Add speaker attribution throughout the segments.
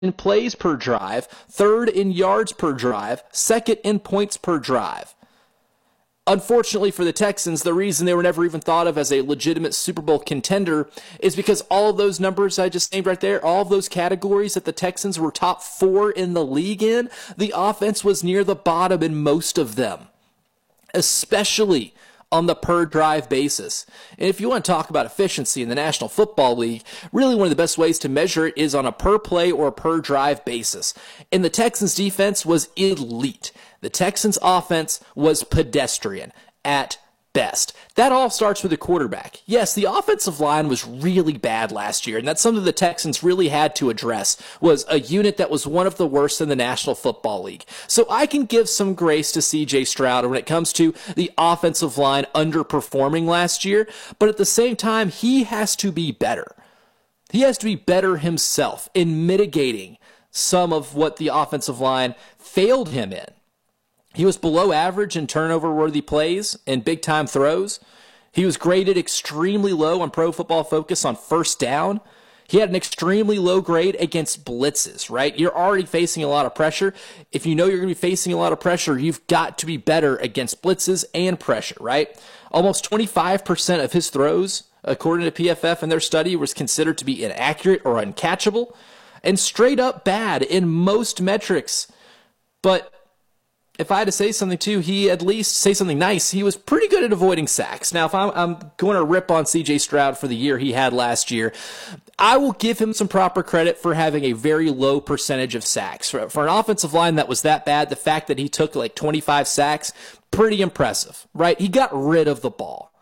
Speaker 1: in plays per drive, third in yards per drive, second in points per drive. Unfortunately for the Texans, the reason they were never even thought of as a legitimate Super Bowl contender is because all of those numbers I just named right there, all of those categories that the Texans were top 4 in the league in, the offense was near the bottom in most of them, especially on the per drive basis. And if you want to talk about efficiency in the National Football League, really one of the best ways to measure it is on a per play or per drive basis. And the Texans defense was elite. The Texans offense was pedestrian at best. That all starts with the quarterback. Yes, the offensive line was really bad last year, and that's something the Texans really had to address, was a unit that was one of the worst in the National Football League. So I can give some grace to CJ Stroud when it comes to the offensive line underperforming last year, but at the same time, he has to be better. He has to be better himself in mitigating some of what the offensive line failed him in. He was below average in turnover-worthy plays and big-time throws. He was graded extremely low on Pro Football Focus on first down. He had an extremely low grade against blitzes, right? You're already facing a lot of pressure. If you know you're going to be facing a lot of pressure, you've got to be better against blitzes and pressure, right? Almost 25% of his throws, according to PFF in their study, was considered to be inaccurate or uncatchable, and straight up bad in most metrics. But if I had to say something too, he at least say something nice. He was pretty good at avoiding sacks. Now, if I'm going to rip on CJ Stroud for the year he had last year, I will give him some proper credit for having a very low percentage of sacks. For an offensive line that was that bad, the fact that he took like 25 sacks, pretty impressive, right? He got rid of the ball.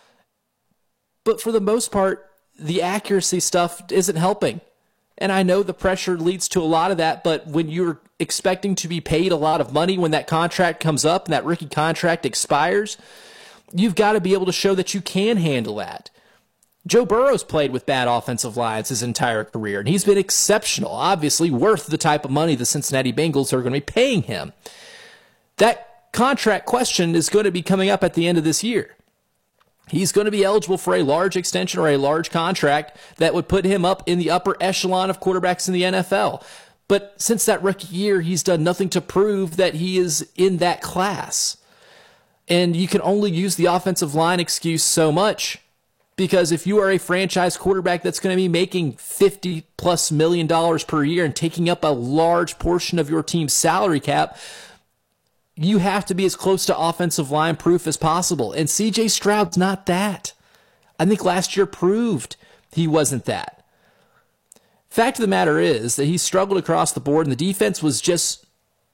Speaker 1: But for the most part, the accuracy stuff isn't helping. And I know the pressure leads to a lot of that, but when you're expecting to be paid a lot of money when that contract comes up and that rookie contract expires, you've got to be able to show that you can handle that. Joe Burrow's played with bad offensive lines his entire career, and he's been exceptional, obviously worth the type of money the Cincinnati Bengals are going to be paying him. That contract question is going to be coming up at the end of this year. He's going to be eligible for a large extension or a large contract that would put him up in the upper echelon of quarterbacks in the NFL. But since that rookie year, he's done nothing to prove that he is in that class. And you can only use the offensive line excuse so much, because if you are a franchise quarterback that's going to be making $50+ million per year and taking up a large portion of your team's salary cap, you have to be as close to offensive line proof as possible. And CJ Stroud's not that. I think last year proved he wasn't that. Fact of the matter is that he struggled across the board, and the defense was just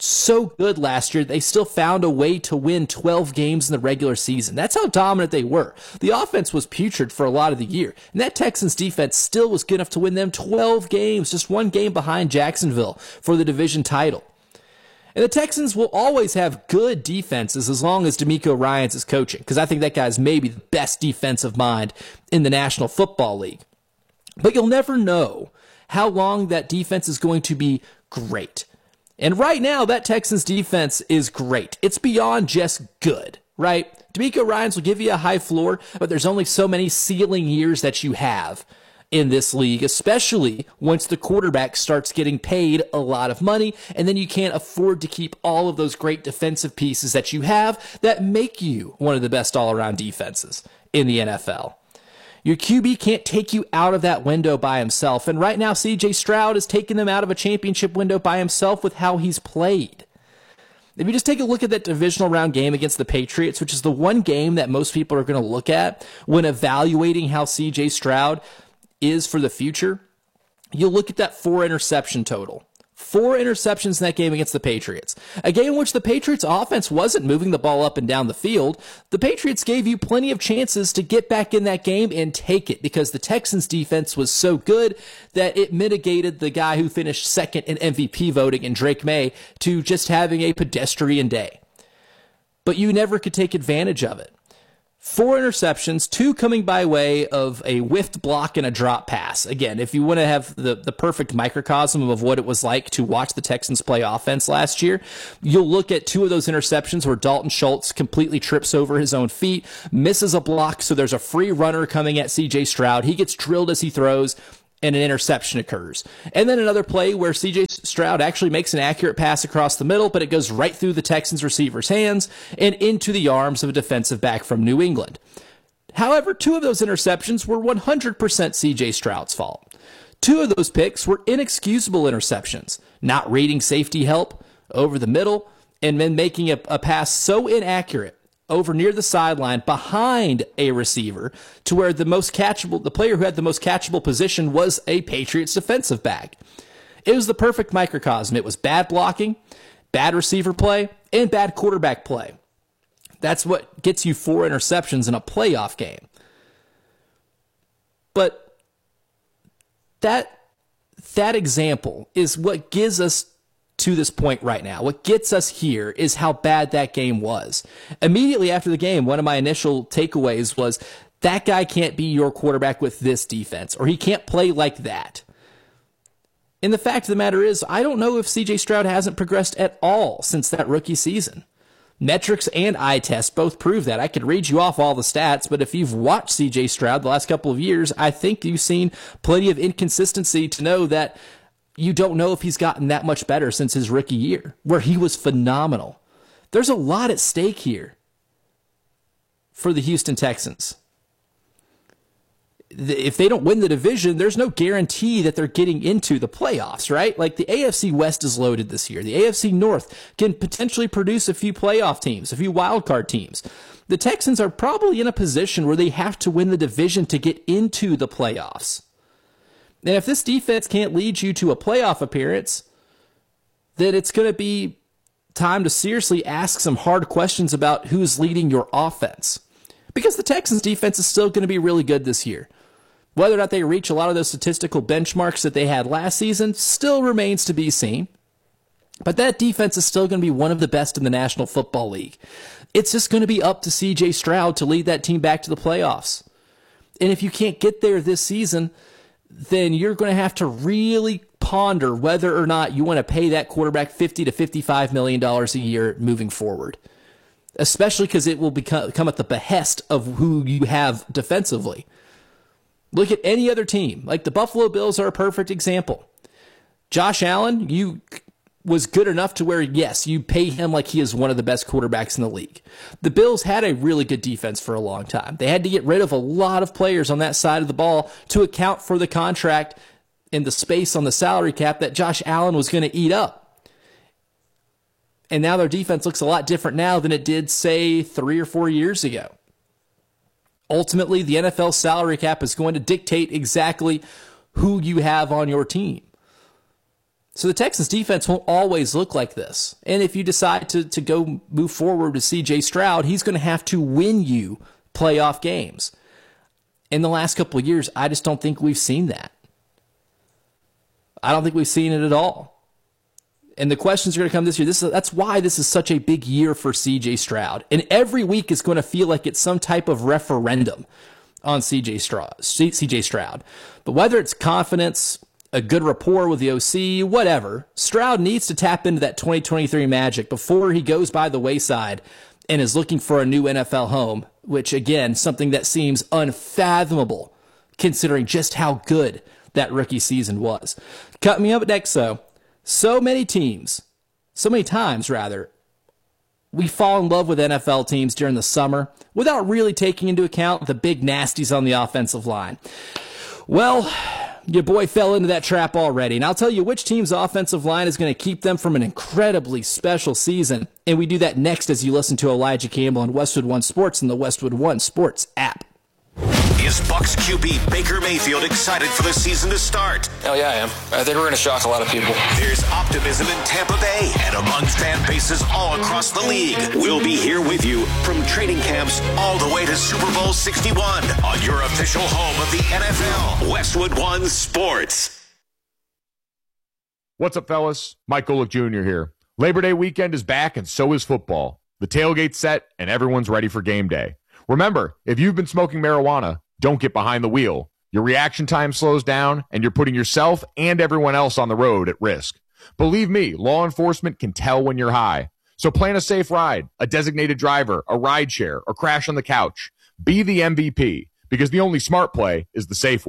Speaker 1: so good last year, they still found a way to win 12 games in the regular season. That's how dominant they were. The offense was putrid for a lot of the year, and that Texans defense still was good enough to win them 12 games, just one game behind Jacksonville for the division title. And the Texans will always have good defenses as long as DeMeco Ryans is coaching, because I think that guy's maybe the best defensive mind in the National Football League. But you'll never know how long that defense is going to be great. And right now, that Texans defense is great. It's beyond just good, right? DeMeco Ryans will give you a high floor, but there's only so many ceiling years that you have in this league, especially once the quarterback starts getting paid a lot of money, and then you can't afford to keep all of those great defensive pieces that you have that make you one of the best all-around defenses in the NFL. Your QB can't take you out of that window by himself, and right now CJ Stroud is taking them out of a championship window by himself with how he's played. If you just take a look at that divisional round game against the Patriots, which is the one game that most people are going to look at when evaluating how CJ Stroud is for the future, you'll look at that 4 interception total. 4 interceptions in that game against the Patriots. A game in which the Patriots offense wasn't moving the ball up and down the field. The Patriots gave you plenty of chances to get back in that game and take it, because the Texans defense was so good that it mitigated the guy who finished second in MVP voting in Drake May to just having a pedestrian day. But you never could take advantage of it. 4 interceptions, 2 coming by way of a whiffed block and a drop pass. Again, if you want to have the perfect microcosm of what it was like to watch the Texans play offense last year, you'll look at 2 of those interceptions where Dalton Schultz completely trips over his own feet, misses a block, so there's a free runner coming at CJ Stroud. He gets drilled as he throws, and an interception occurs. And then another play where CJ Stroud actually makes an accurate pass across the middle, but it goes right through the Texans receiver's hands and into the arms of a defensive back from New England. However, 2 of those interceptions were 100% CJ Stroud's fault. 2 of those picks were inexcusable interceptions, not reading safety help over the middle, and then making a pass so inaccurate over near the sideline behind a receiver to where the player who had the most catchable position was a Patriots defensive back. It was the perfect microcosm. It was bad blocking, bad receiver play, and bad quarterback play. That's what gets you 4 interceptions in a playoff game. But that example is what gives us to this point right now. What gets us here is how bad that game was. Immediately after the game, one of my initial takeaways was that guy can't be your quarterback with this defense, or he can't play like that. And the fact of the matter is, I don't know if CJ Stroud hasn't progressed at all since that rookie season. Metrics and eye test both prove that. I could read you off all the stats, but if you've watched CJ Stroud the last couple of years, I think you've seen plenty of inconsistency to know that you don't know if he's gotten that much better since his rookie year, where he was phenomenal. There's a lot at stake here for the Houston Texans. If they don't win the division, there's no guarantee that they're getting into the playoffs, right? Like the AFC West is loaded this year. The AFC North can potentially produce a few playoff teams, a few wildcard teams. The Texans are probably in a position where they have to win the division to get into the playoffs. And if this defense can't lead you to a playoff appearance, then it's going to be time to seriously ask some hard questions about who's leading your offense. Because the Texans defense is still going to be really good this year. Whether or not they reach a lot of those statistical benchmarks that they had last season still remains to be seen. But that defense is still going to be one of the best in the National Football League. It's just going to be up to CJ Stroud to lead that team back to the playoffs. And if you can't get there this season, then you're going to have to really ponder whether or not you want to pay that quarterback $50 to $55 million a year moving forward, especially because it will come at the behest of who you have defensively. Look at any other team. Like the Buffalo Bills are a perfect example. Josh Allen, was good enough to where, yes, you pay him like he is one of the best quarterbacks in the league. The Bills had a really good defense for a long time. They had to get rid of a lot of players on that side of the ball to account for the contract and the space on the salary cap that Josh Allen was going to eat up. And now their defense looks a lot different now than it did, say, 3 or 4 years ago. Ultimately, the NFL salary cap is going to dictate exactly who you have on your team. So the Texans defense won't always look like this. And if you decide to go move forward with CJ Stroud, he's going to have to win you playoff games. In the last couple of years, I just don't think we've seen that. I don't think we've seen it at all. And the questions are going to come this year. That's why this is such a big year for CJ Stroud. And every week is going to feel like it's some type of referendum on CJ Stroud. But whether it's confidence, a good rapport with the OC, whatever, Stroud needs to tap into that 2023 magic before he goes by the wayside and is looking for a new NFL home, which, again, something that seems unfathomable considering just how good that rookie season was. Cut me up next, so many times, we fall in love with NFL teams during the summer without really taking into account the big nasties on the offensive line. Well, your boy fell into that trap already, and I'll tell you which team's offensive line is going to keep them from an incredibly special season, and we do that next as you listen to Elijah Campbell on Westwood One Sports and the Westwood One Sports app.
Speaker 2: Is Bucs QB Baker Mayfield excited for the season to start?
Speaker 3: Hell yeah, I am. I think we're going to shock a lot of people.
Speaker 2: There's optimism in Tampa Bay and among fan bases all across the league. We'll be here with you from training camps all the way to Super Bowl 61 on your official home of the NFL, Westwood One Sports.
Speaker 4: What's up, fellas? Mike Golick Jr. here. Labor Day weekend is back, and so is football. The tailgate's set, and everyone's ready for game day. Remember, if you've been smoking marijuana, don't get behind the wheel. Your reaction time slows down, and you're putting yourself and everyone else on the road at risk. Believe me, law enforcement can tell when you're high. So plan a safe ride, a designated driver, a ride share, or crash on the couch. Be the MVP, because the only smart play is the safe one.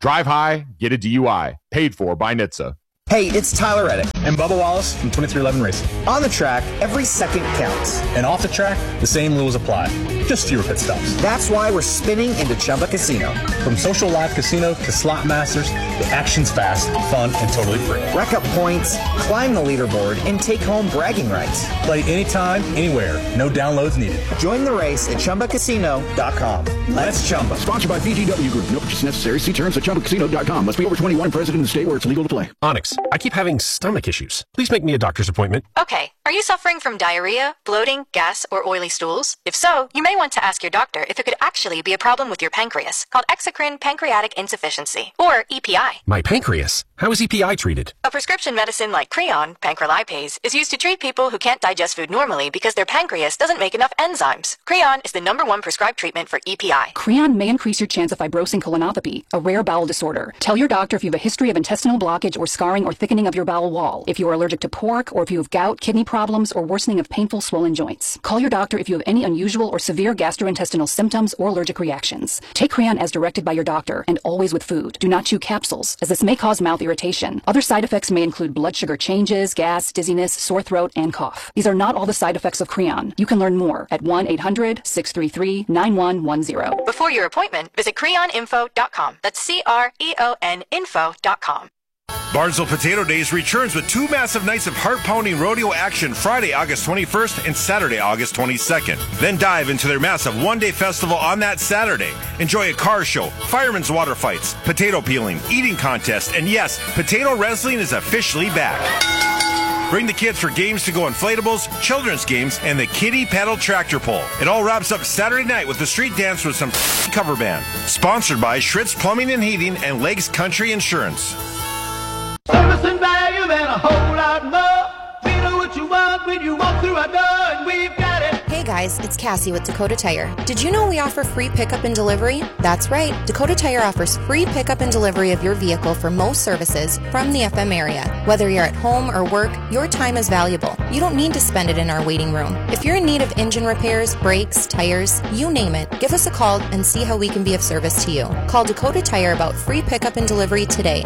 Speaker 4: Drive high, get a DUI. Paid for by NHTSA.
Speaker 5: Hey, it's Tyler Reddick
Speaker 6: and Bubba Wallace from 2311 Racing.
Speaker 5: On the track, every second counts.
Speaker 6: And off the track, the same rules apply. Just fewer pit stops.
Speaker 5: That's why we're spinning into Chumba Casino.
Speaker 6: From social live casino to slot masters, the action's fast, fun, and totally free.
Speaker 5: Rack up points, climb the leaderboard, and take home bragging rights.
Speaker 6: Play anytime, anywhere. No downloads needed.
Speaker 5: Join the race at ChumbaCasino.com. Let's Chumba.
Speaker 7: Sponsored by VGW Group. No purchase necessary. See terms at ChumbaCasino.com. Must be over 21 and present in the state where it's legal to play.
Speaker 8: Onyx, I keep having stomach issues. Please make me a doctor's appointment.
Speaker 9: Okay. Are you suffering from diarrhea, bloating, gas, or oily stools? If so, you may want to ask your doctor if it could actually be a problem with your pancreas, called exocrine pancreatic insufficiency, or EPI.
Speaker 8: My pancreas? How is EPI treated?
Speaker 9: A prescription medicine like Creon, pancrelipase, is used to treat people who can't digest food normally because their pancreas doesn't make enough enzymes. Creon is the #1 prescribed treatment for EPI.
Speaker 10: Creon may increase your chance of fibrosing colonopathy, a rare bowel disorder. Tell your doctor if you have a history of intestinal blockage or scarring or thickening of your bowel wall, if you are allergic to pork, or if you have gout, kidney problems, or worsening of painful swollen joints. Call your doctor if you have any unusual or severe gastrointestinal symptoms or allergic reactions. Take Creon as directed by your doctor and always with food. Do not chew capsules, as this may cause mouth irritation. Other side effects may include blood sugar changes, gas, dizziness, sore throat, and cough. These are not all the side effects of Creon. You can learn more at 1-800-633-9110.
Speaker 9: Before your appointment, visit creoninfo.com. That's CREON info.com.
Speaker 11: Barnesville Potato Days returns with 2 massive nights of heart-pounding rodeo action Friday, August 21st and Saturday, August 22nd. Then dive into their massive one-day festival on that Saturday. Enjoy a car show, firemen's water fights, potato peeling, eating contest, and yes, potato wrestling is officially back. Bring the kids for games to go inflatables, children's games, and the kiddie paddle tractor pull. It all wraps up Saturday night with the street dance with some cover band. Sponsored by Schritz Plumbing and Heating and Lakes Country Insurance.
Speaker 12: Service and value and a whole lot more. We know what you want when you walk through our door, and we've got it.
Speaker 13: Hey guys, it's Cassie with Dakota Tire. Did you know we offer free pickup and delivery? That's right. Dakota Tire offers free pickup and delivery of your vehicle for most services from the FM area. Whether you're at home or work, your time is valuable. You don't need to spend it in our waiting room. If you're in need of engine repairs, brakes, tires, you name it, give us a call and see how we can be of service to you. Call Dakota Tire about free pickup and delivery today.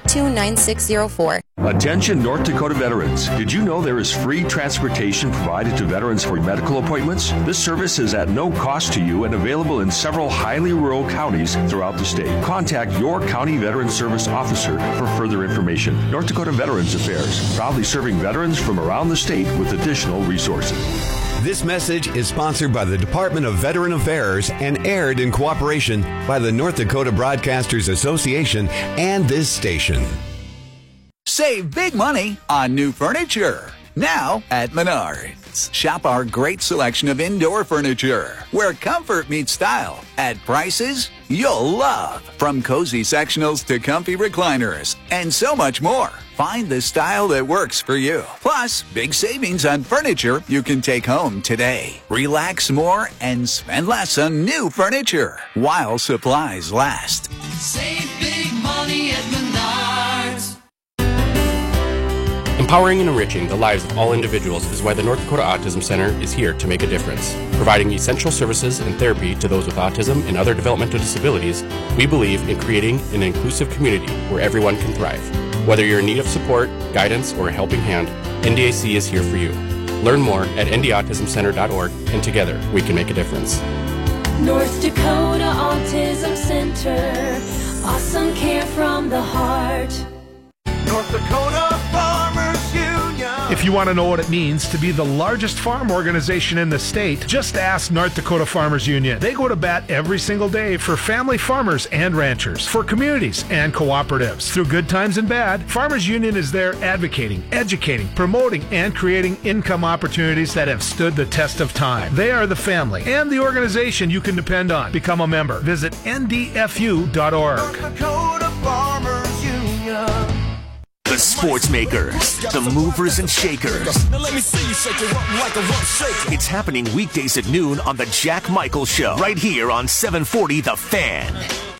Speaker 13: 282-9604.
Speaker 14: Attention North Dakota veterans. Did you know there is free transportation provided to veterans for medical appointments? This service is at no cost to you and available in several highly rural counties throughout the state. Contact your county veteran service officer for further information. North Dakota Veterans Affairs, proudly serving veterans from around the state with additional resources.
Speaker 15: This message is sponsored by the Department of Veteran Affairs and aired in cooperation by the North Dakota Broadcasters Association and this station.
Speaker 16: Save big money on new furniture. Now at Menards. Shop our great selection of indoor furniture, where comfort meets style, at prices you'll love. From cozy sectionals to comfy recliners, and so much more. Find the style that works for you. Plus, big savings on furniture you can take home today. Relax more and spend less on new furniture while supplies last.
Speaker 12: Save big money at Menards.
Speaker 17: Empowering and enriching the lives of all individuals is why the North Dakota Autism Center is here to make a difference. Providing essential services and therapy to those with autism and other developmental disabilities, we believe in creating an inclusive community where everyone can thrive. Whether you're in need of support, guidance, or a helping hand, NDAC is here for you. Learn more at ndautismcenter.org, and together we can make a difference.
Speaker 18: North Dakota Autism Center, awesome care from the heart.
Speaker 12: North Dakota Farmers Union.
Speaker 19: If you want to know what it means to be the largest farm organization in the state, just ask North Dakota Farmers Union. They go to bat every single day for family farmers and ranchers, for communities and cooperatives. Through good times and bad, Farmers Union is there advocating, educating, promoting, and creating income opportunities that have stood the test of time. They are the family and the organization you can depend on. Become a member. Visit ndfu.org.
Speaker 12: North Dakota Farmers Union.
Speaker 2: The sports makers, the movers and shakers.
Speaker 12: Now let me see you shake it up like a rump shaker.
Speaker 2: It's happening weekdays at noon on the Jack Michael Show, right here on 740 The Fan.